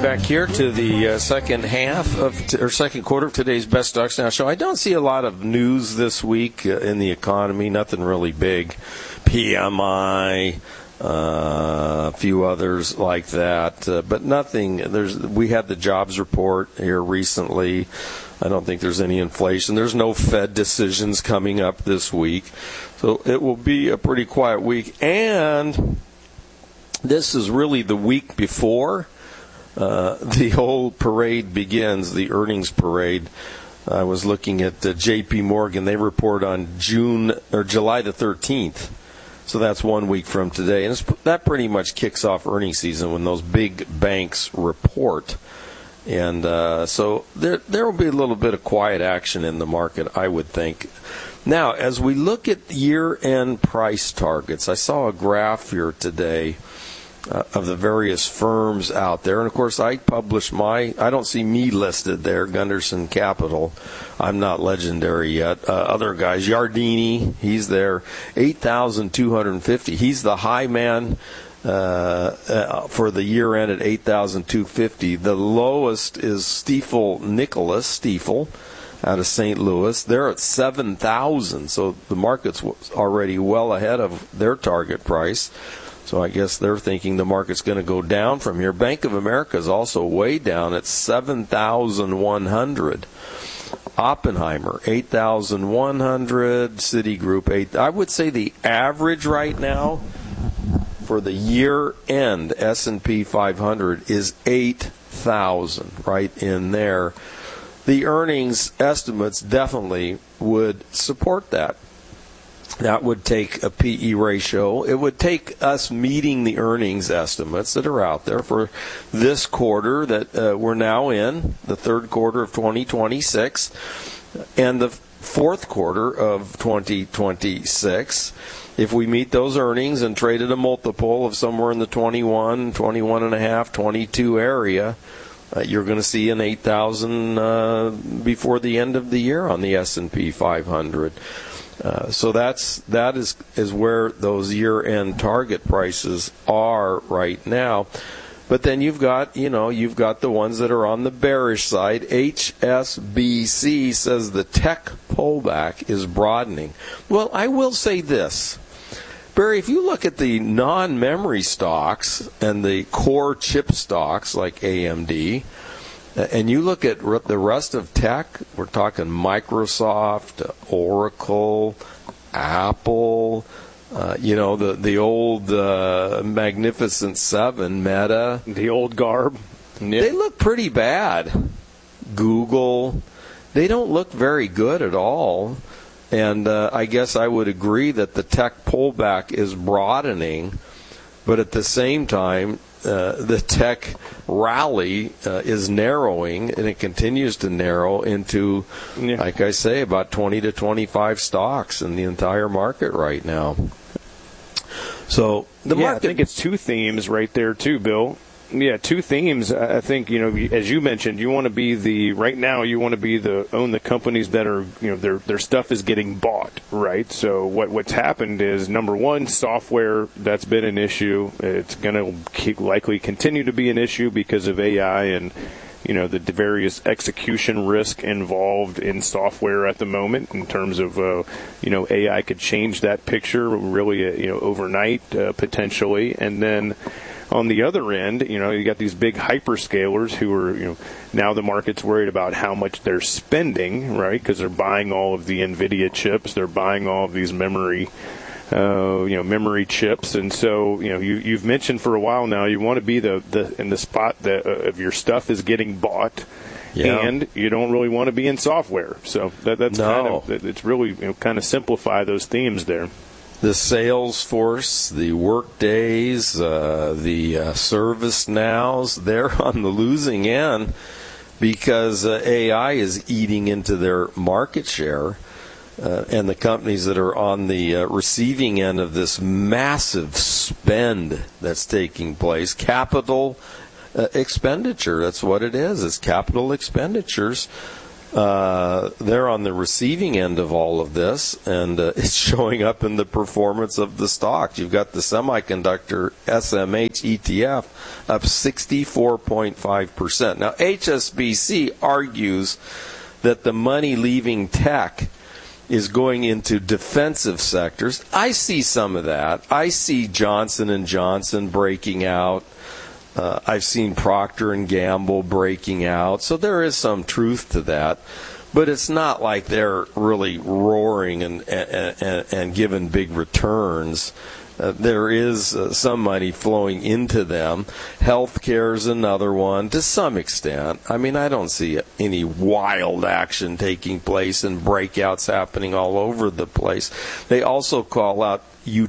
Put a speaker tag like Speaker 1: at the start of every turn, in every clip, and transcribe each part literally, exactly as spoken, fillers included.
Speaker 1: back here to the uh, second half of t- or second quarter of today's Best Stocks Now show. I don't see a lot of news this week uh, in the economy. Nothing really big. P M I, uh, a few others like that, uh, but nothing. There's we had the jobs report here recently. I don't think there's any inflation. There's no Fed decisions coming up this week, so it will be a pretty quiet week. And this is really the week before uh, the whole parade begins, the earnings parade. I was looking at uh, J P Morgan. They report on June or July the thirteenth. So that's one week from today. And it's, that pretty much kicks off earnings season when those big banks report. And uh, so there there will be a little bit of quiet action in the market, I would think. Now, as we look at year-end price targets, I saw a graph here today Uh, of the various firms out there. And, of course, I publish my, I don't see me listed there, Gunderson Capital. I'm not legendary yet. Uh, other guys, Yardini, he's there, eight thousand two hundred fifty. He's the high man uh, uh, for the year end at eight thousand two hundred fifty. The lowest is Stifel Nicholas, Stifel, out of Saint Louis. They're at seven thousand, so the market's already well ahead of their target price. So I guess they're thinking the market's going to go down from here. Bank of America is also way down at seven thousand one hundred. Oppenheimer, eight thousand one hundred. Citigroup, eight. I would say the average right now for the year-end S and P five hundred is eight thousand, right in there. The earnings estimates definitely would support that. That would take a P E ratio. It would take us meeting the earnings estimates that are out there for this quarter that uh, we're now in, the third quarter of twenty twenty-six, and the fourth quarter of twenty twenty-six. If we meet those earnings and trade at a multiple of somewhere in the twenty-one, twenty-one and a half, twenty-two area, uh, you're going to see an eight thousand uh, before the end of the year on the S and P five hundred. Uh, so that's that is is where those year-end target prices are right now. But then you've got, you know, you've got the ones that are on the bearish side. H S B C says the tech pullback is broadening. Well, I will say this. Barry, if you look at the non-memory stocks and the core chip stocks like A M D, and you look at the rest of tech, we're talking Microsoft, Oracle, Apple, uh, you know, the, the old uh, Magnificent Seven, Meta.
Speaker 2: The old garb.
Speaker 1: Yeah. They look pretty bad. Google, they don't look very good at all. And uh, I guess I would agree that the tech pullback is broadening, but at the same time, Uh, the tech rally uh, is narrowing, and it continues to narrow into, yeah. like I say, about twenty to twenty-five stocks in the entire market right now. So the
Speaker 2: yeah,
Speaker 1: market,
Speaker 2: I think it's two themes right there too, Bill. Yeah, two themes. I think, you know, as you mentioned, you want to be the right now. You want to be the own the companies that are, you know, their their stuff is getting bought, right? So what what's happened is, number one, software, that's been an issue. It's going to keep, likely continue to be an issue because of A I and, you know, the various execution risk involved in software at the moment. In terms of, uh, you know, A I could change that picture really, uh, you know, overnight uh, potentially, and then. On the other end, you know, you got these big hyperscalers who are, you know, now the market's worried about how much they're spending, right? Because they're buying all of the NVIDIA chips, they're buying all of these memory, uh, you know, memory chips, and so, you know, you you've mentioned for a while now you want to be the, the in the spot that uh, if your stuff is getting bought, yeah. and you don't really want to be in software. So that that's
Speaker 1: no.
Speaker 2: kind of it's really, you know, kind of simplify those themes there.
Speaker 1: The Salesforce, the Workdays, uh, the uh, ServiceNows, they're on the losing end because uh, A I is eating into their market share. Uh, and the companies that are on the uh, receiving end of this massive spend that's taking place, capital uh, expenditure, that's what it is. It's capital expenditures Uh, they're on the receiving end of all of this, and uh, it's showing up in the performance of the stocks. You've got the semiconductor S M H E T F up sixty-four point five percent. Now, H S B C argues that the money leaving tech is going into defensive sectors. I see some of that. I see Johnson and Johnson breaking out. Uh, I've seen Procter and Gamble breaking out, so there is some truth to that. But it's not like they're really roaring and and, and, and giving big returns. Uh, there is uh, some money flowing into them. Healthcare is another one to some extent. I mean, I don't see any wild action taking place and breakouts happening all over the place. They also call out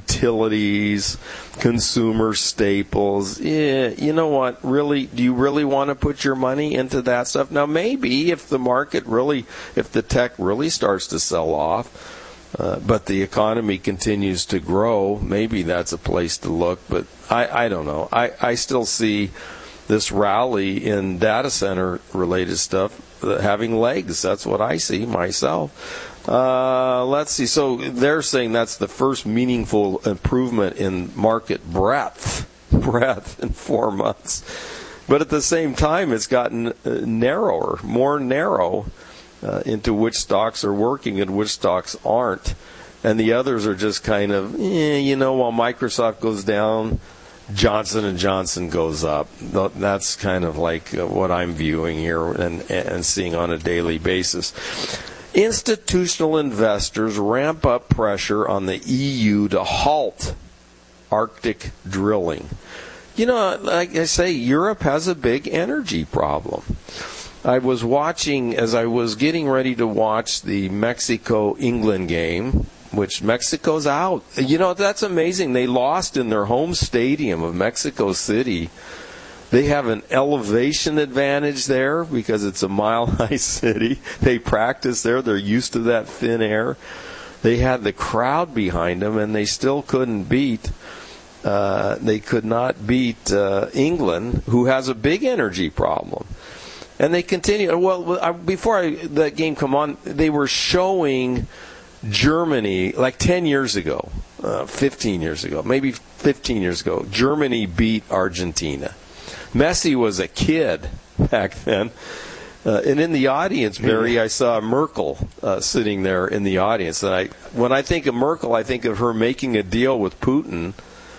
Speaker 1: utilities, consumer staples. Yeah, you know what? Really, do you really want to put your money into that stuff? Now, maybe if the market really, if the tech really starts to sell off, uh, but the economy continues to grow, maybe that's a place to look. But I, I don't know. I, I still see this rally in data center related stuff having legs. That's what I see myself. Uh, let's see. So they're saying that's the first meaningful improvement in market breadth, breadth in four months. But at the same time, it's gotten narrower, more narrow uh, into which stocks are working and which stocks aren't. And the others are just kind of, eh, you know, while Microsoft goes down, Johnson and Johnson goes up. That's kind of like what I'm viewing here and, and seeing on a daily basis. Institutional investors ramp up pressure on the E U to halt Arctic drilling. You know, like I say, Europe has a big energy problem. I was watching, as I was getting ready to watch the Mexico-England game, which Mexico's out. You know, that's amazing. They lost in their home stadium of Mexico City. They have an elevation advantage there because it's a mile-high city. They practice there. They're used to that thin air. They had the crowd behind them, and they still couldn't beat. Uh, they could not beat uh, England, who has a big energy problem. And they continue. Well, before I, that game come on, they were showing Germany like ten years ago, uh, fifteen years ago, maybe fifteen years ago. Germany beat Argentina. Messi was a kid back then. Uh, and in the audience, Barry, I saw Merkel uh, sitting there in the audience. And I, when I think of Merkel, I think of her making a deal with Putin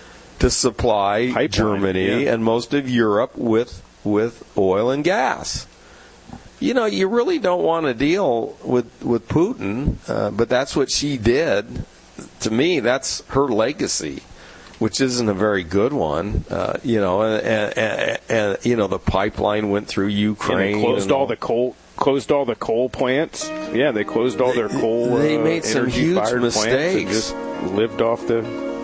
Speaker 1: to supply Pipeline, Germany yeah. and most of Europe with with oil and gas. You know, you really don't want to deal with, with Putin, uh, but that's what she did. To me, that's her legacy, which isn't a very good one. Uh, you know, and, and, and you know the pipeline went through Ukraine.
Speaker 2: And they closed
Speaker 1: and
Speaker 2: all the coal, closed all the coal plants. Yeah, they closed all their coal.
Speaker 1: They
Speaker 2: uh,
Speaker 1: made some huge mistakes.
Speaker 2: And just lived off the.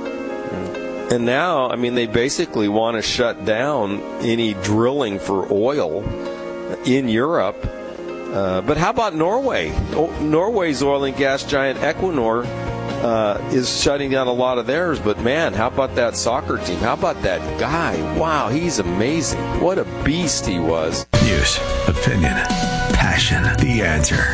Speaker 1: Yeah. And now, I mean, they basically want to shut down any drilling for oil in Europe. Uh, but how about Norway? Oh, Norway's oil and gas giant Equinor uh, is shutting down a lot of theirs. But, man, how about that soccer team? How about that guy? Wow, he's amazing. What a beast he was.
Speaker 3: News, opinion, passion, the answer.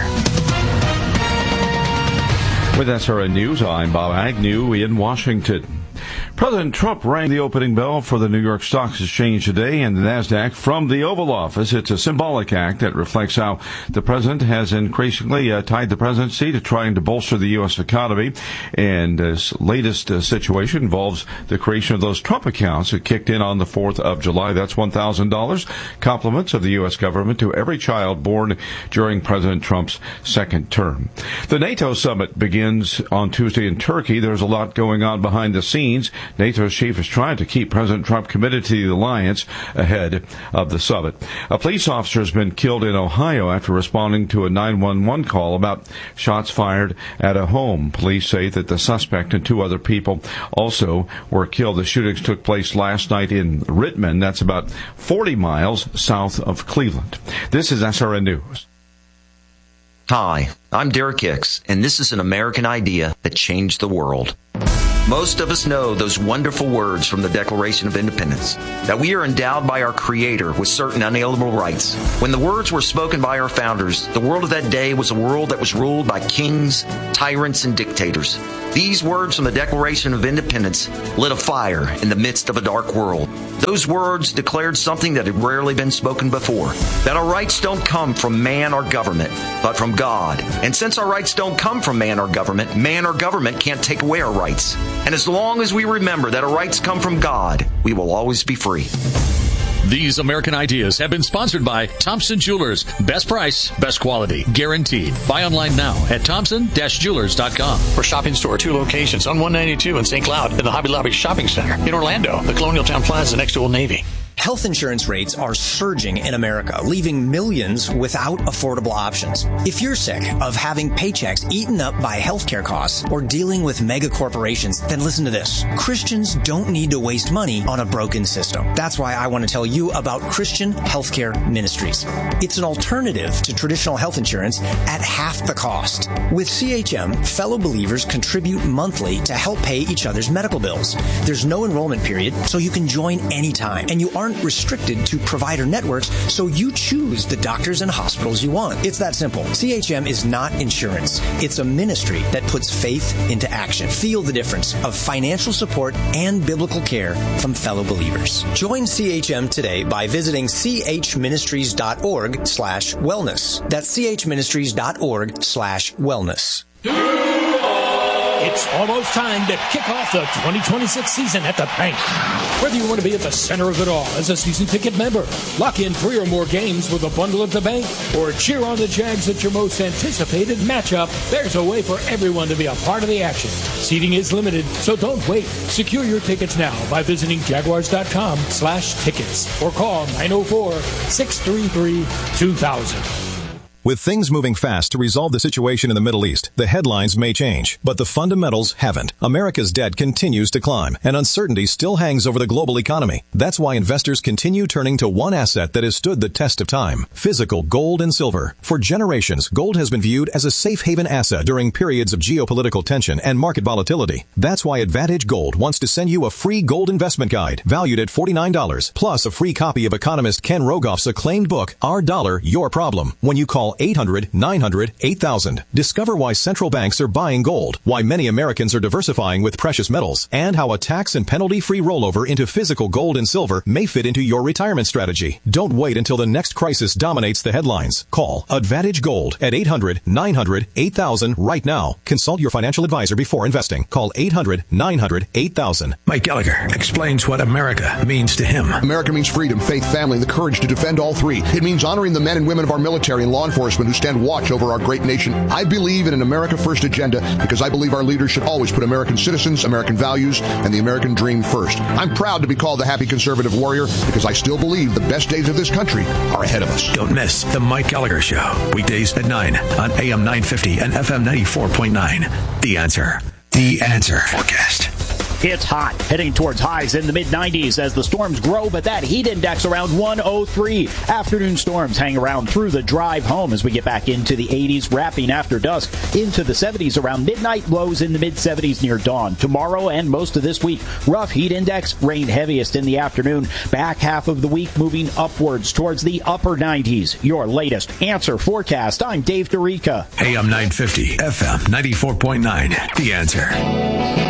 Speaker 3: With S R N News, I'm Bob Agnew in Washington. President Trump rang the opening bell for the New York Stock Exchange today and the NASDAQ from the Oval Office. It's a symbolic act that reflects how the president has increasingly uh, tied the presidency to trying to bolster the U S economy. And this latest uh, situation involves the creation of those Trump accounts that kicked in on the fourth of July. That's one thousand dollars. Compliments of the U S government to every child born during President Trump's second term. The NATO summit begins on Tuesday in Turkey. There's a lot going on behind the scenes. NATO's chief is trying to keep President Trump committed to the alliance ahead of the summit. A police officer has been killed in Ohio after responding to a nine one one call about shots fired at a home. Police say that the suspect and two other people also were killed. The shootings took place last night in Richmond. That's about forty miles south of Cleveland. This is S R N News.
Speaker 4: Hi, I'm Derek Hicks, and this is an American idea that changed the world. Most of us know those wonderful words from the Declaration of Independence, that we are endowed by our Creator with certain unalienable rights. When the words were spoken by our founders, the world of that day was a world that was ruled by kings, tyrants, and dictators. These words from the Declaration of Independence lit a fire in the midst of a dark world. Those words declared something that had rarely been spoken before, that our rights don't come from man or government, but from God. And since our rights don't come from man or government, man or government can't take away our rights. And as long as we remember that our rights come from God, we will always be free.
Speaker 5: These American Ideas have been sponsored by Thompson Jewelers. Best price, best quality, guaranteed. Buy online now at thompson dash jewelers dot com.
Speaker 6: For shopping store, two locations on one ninety-two in Saint Cloud and the Hobby Lobby Shopping Center in Orlando, the Colonial Town Plaza next to Old Navy.
Speaker 7: Health insurance rates are surging in America, leaving millions without affordable options. If you're sick of having paychecks eaten up by healthcare costs or dealing with mega corporations, then listen to this. Christians don't need to waste money on a broken system. That's why I want to tell you about Christian Healthcare Ministries. It's an alternative to traditional health insurance at half the cost. With C H M, fellow believers contribute monthly to help pay each other's medical bills. There's no enrollment period, so you can join anytime, and you aren't restricted to provider networks, so you choose the doctors and hospitals you want. It's that simple. C H M is not insurance. It's a ministry that puts faith into action. Feel the difference of financial support and biblical care from fellow believers. Join C H M today by visiting chministries.org slash wellness. That's chministries.org slash wellness.
Speaker 8: It's almost time to kick off the twenty twenty-six season at the bank. Whether you want to be at the center of it all as a season ticket member, lock in three or more games with a bundle at the bank, or cheer on the Jags at your most anticipated matchup, there's a way for everyone to be a part of the action. Seating is limited, so don't wait. Secure your tickets now by visiting jaguars.com slash tickets or call nine oh four, six three three, two thousand.
Speaker 9: With things moving fast to resolve the situation in the Middle East, the headlines may change, but the fundamentals haven't. America's debt continues to climb, and uncertainty still hangs over the global economy. That's why investors continue turning to one asset that has stood the test of time: physical gold and silver. For generations, gold has been viewed as a safe haven asset during periods of geopolitical tension and market volatility. That's why Advantage Gold wants to send you a free gold investment guide valued at forty-nine dollars, plus a free copy of economist Ken Rogoff's acclaimed book, Our Dollar, Your Problem, when you call eight hundred, nine hundred, eight thousand. Discover why central banks are buying gold, why many Americans are diversifying with precious metals, and how a tax and penalty-free rollover into physical gold and silver may fit into your retirement strategy. Don't wait until the next crisis dominates the headlines. Call Advantage Gold at eight hundred, nine hundred, eight thousand right now. Consult your financial advisor before investing. Call eight hundred, nine hundred, eight thousand.
Speaker 10: Mike Gallagher explains what America means to him.
Speaker 11: America means freedom, faith, family, and the courage to defend all three. It means honoring the men and women of our military and law enforcement who stand watch over our great nation. I believe in an America First agenda because I believe our leaders should always put American citizens, American values, and the American dream first. I'm proud to be called the happy conservative warrior because I still believe the best days of this country are ahead of us.
Speaker 10: Don't miss the Mike Gallagher Show, weekdays at nine on A M nine fifty and F M ninety-four point nine. The Answer. The Answer forecast.
Speaker 12: It's hot, heading towards highs in the mid nineties as the storms grow, but that heat index around one oh three. Afternoon storms hang around through the drive home as we get back into the eighties, wrapping after dusk into the seventies around midnight, lows in the mid seventies near dawn. Tomorrow and most of this week, rough heat index, rain heaviest in the afternoon. Back half of the week moving upwards towards the upper nineties. Your latest Answer forecast. I'm Dave DeRica.
Speaker 10: A M nine fifty, F M ninety-four point nine. The Answer.